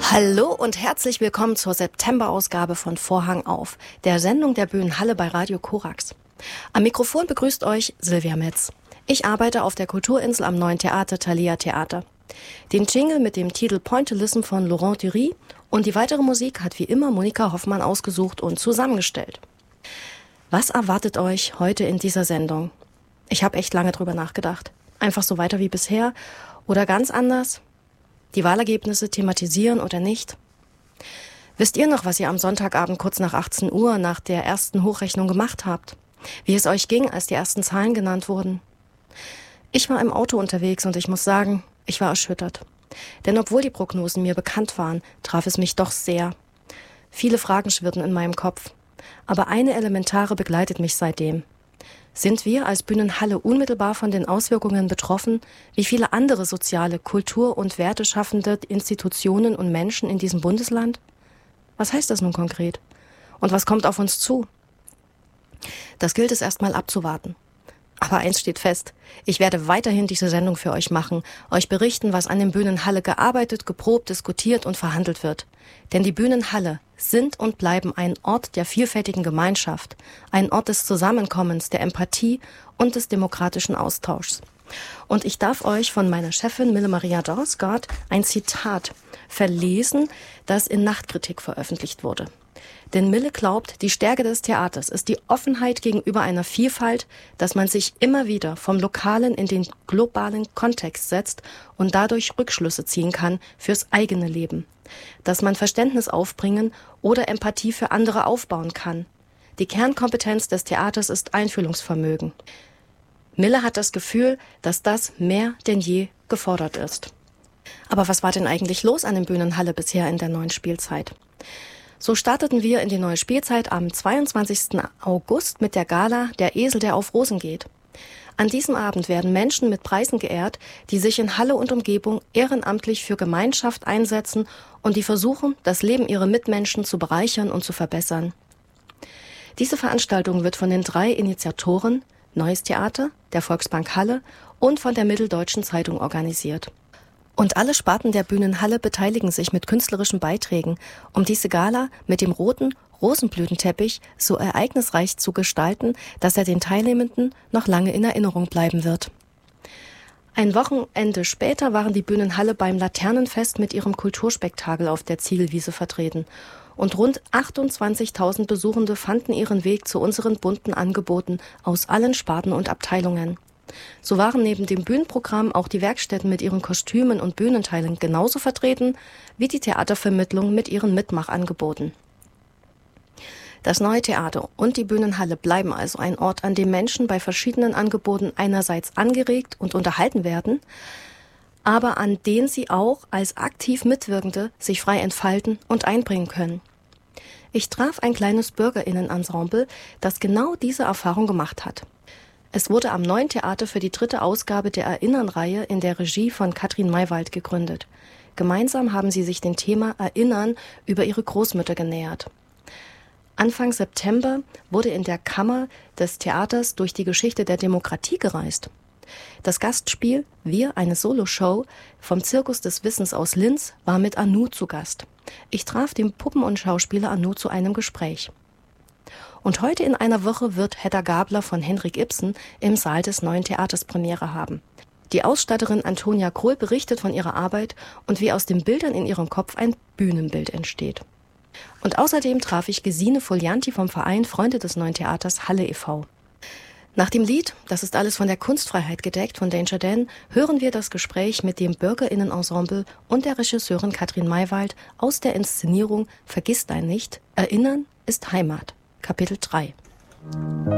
Hallo und herzlich willkommen zur September-Ausgabe von Vorhang auf, der Sendung der Bühnenhalle bei Radio Korax. Am Mikrofon begrüßt euch Silvia Metz. Ich arbeite auf der Kulturinsel am Neuen Theater Thalia Theater. Den Jingle mit dem Titel Pointillism von Laurent Dury und die weitere Musik hat wie immer Monika Hoffmann ausgesucht und zusammengestellt. Was erwartet euch heute in dieser Sendung? Ich habe echt lange drüber nachgedacht. Einfach so weiter wie bisher oder ganz anders? Die Wahlergebnisse thematisieren oder nicht? Wisst ihr noch, was ihr am Sonntagabend kurz nach 18 Uhr nach der ersten Hochrechnung gemacht habt? Wie es euch ging, als die ersten Zahlen genannt wurden? Ich war im Auto unterwegs und ich muss sagen, ich war erschüttert. Denn obwohl die Prognosen mir bekannt waren, traf es mich doch sehr. Viele Fragen schwirrten in meinem Kopf. Aber eine elementare begleitet mich seitdem. Sind wir als Bühnenhalle unmittelbar von den Auswirkungen betroffen, wie viele andere soziale, kultur- und werteschaffende Institutionen und Menschen in diesem Bundesland? Was heißt das nun konkret? Und was kommt auf uns zu? Das gilt es erstmal abzuwarten. Aber eins steht fest, ich werde weiterhin diese Sendung für euch machen, euch berichten, was an den Bühnenhalle gearbeitet, geprobt, diskutiert und verhandelt wird. Denn die Bühnenhalle sind und bleiben ein Ort der vielfältigen Gemeinschaft, ein Ort des Zusammenkommens, der Empathie und des demokratischen Austauschs. Und ich darf euch von meiner Chefin Mille Maria Dorsgaard ein Zitat verlesen, das in Nachtkritik veröffentlicht wurde. Denn Mille glaubt, die Stärke des Theaters ist die Offenheit gegenüber einer Vielfalt, dass man sich immer wieder vom Lokalen in den globalen Kontext setzt und dadurch Rückschlüsse ziehen kann fürs eigene Leben. Dass man Verständnis aufbringen oder Empathie für andere aufbauen kann. Die Kernkompetenz des Theaters ist Einfühlungsvermögen. Mille hat das Gefühl, dass das mehr denn je gefordert ist. Aber was war denn eigentlich los an der Bühnenhalle bisher in der neuen Spielzeit? So starteten wir in die neue Spielzeit am 22. August mit der Gala Der Esel, der auf Rosen geht. An diesem Abend werden Menschen mit Preisen geehrt, die sich in Halle und Umgebung ehrenamtlich für Gemeinschaft einsetzen und die versuchen, das Leben ihrer Mitmenschen zu bereichern und zu verbessern. Diese Veranstaltung wird von den 3 Initiatoren Neues Theater, der Volksbank Halle und von der Mitteldeutschen Zeitung organisiert. Und alle Sparten der Bühnenhalle beteiligen sich mit künstlerischen Beiträgen, um diese Gala mit dem roten Rosenblütenteppich so ereignisreich zu gestalten, dass er den Teilnehmenden noch lange in Erinnerung bleiben wird. Ein Wochenende später waren die Bühnenhalle beim Laternenfest mit ihrem Kulturspektakel auf der Ziegelwiese vertreten. Und rund 28.000 Besuchende fanden ihren Weg zu unseren bunten Angeboten aus allen Sparten und Abteilungen. So waren neben dem Bühnenprogramm auch die Werkstätten mit ihren Kostümen und Bühnenteilen genauso vertreten wie die Theatervermittlung mit ihren Mitmachangeboten. Das Neue Theater und die Bühnenhalle bleiben also ein Ort, an dem Menschen bei verschiedenen Angeboten einerseits angeregt und unterhalten werden, aber an den sie auch als aktiv Mitwirkende sich frei entfalten und einbringen können. Ich traf ein kleines BürgerInnen-Ensemble, das genau diese Erfahrung gemacht hat. Es wurde am Neuen Theater für die 3. Ausgabe der Erinnern-Reihe in der Regie von Katrin Maywald gegründet. Gemeinsam haben sie sich dem Thema Erinnern über ihre Großmütter genähert. Anfang September wurde in der Kammer des Theaters durch die Geschichte der Demokratie gereist. Das Gastspiel Wir, eine Soloshow vom Zirkus des Wissens aus Linz war mit Anu zu Gast. Ich traf den Puppen- und Schauspieler Anu zu einem Gespräch. Und heute in einer Woche wird Hedda Gabler von Henrik Ibsen im Saal des Neuen Theaters Premiere haben. Die Ausstatterin Antonia Krohl berichtet von ihrer Arbeit und wie aus den Bildern in ihrem Kopf ein Bühnenbild entsteht. Und außerdem traf ich Gesine Folianti vom Verein Freunde des Neuen Theaters Halle e.V. Nach dem Lied Das ist alles von der Kunstfreiheit gedeckt von Danger Dan hören wir das Gespräch mit dem BürgerInnen-Ensemble und der Regisseurin Katrin Maywald aus der Inszenierung Vergiss dein nicht, Erinnern ist Heimat. Kapitel 3.